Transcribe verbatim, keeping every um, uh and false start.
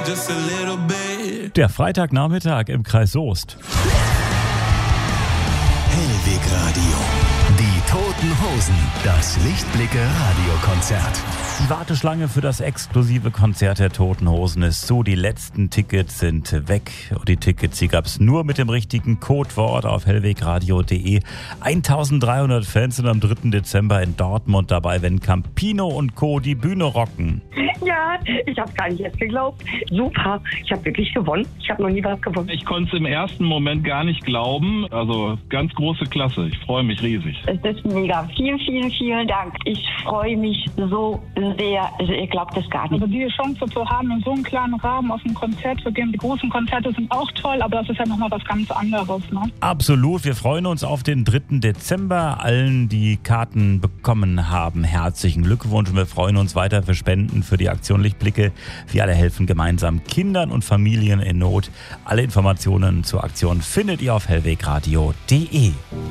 Der Freitagnachmittag im Kreis Soest. Hellweg Radio. Die Toten Hosen. Das Lichtblicke-Radiokonzert. Die Warteschlange für das exklusive Konzert der Toten Hosen ist zu. Die letzten Tickets sind weg. Und die Tickets, die gab es nur mit dem richtigen Codewort auf hellwegradio punkt de. eintausenddreihundert Fans sind am dritten Dezember in Dortmund dabei, wenn Campino und Co. die Bühne rocken. Ja, ich habe gar nicht erst geglaubt. Super, ich habe wirklich gewonnen. Ich habe noch nie was gewonnen. Ich konnte es im ersten Moment gar nicht glauben. Also ganz große Klasse. Ich freue mich riesig. Es ist mega. Vielen, vielen, vielen Dank. Ich freue mich so sehr. Also ihr glaubt es gar nicht. Also die Chance zu haben, in so einem kleinen Rahmen auf ein Konzert zu gehen. Die großen Konzerte sind auch toll, aber das ist ja nochmal was ganz anderes. Ne? Absolut. Wir freuen uns auf den dritten Dezember. Allen, die Karten bekommen haben, herzlichen Glückwunsch. Und wir freuen uns weiter für Spenden für die Aktion Lichtblicke. Wir alle helfen gemeinsam Kindern und Familien in Not. Alle Informationen zur Aktion findet ihr auf hellwegradio punkt de.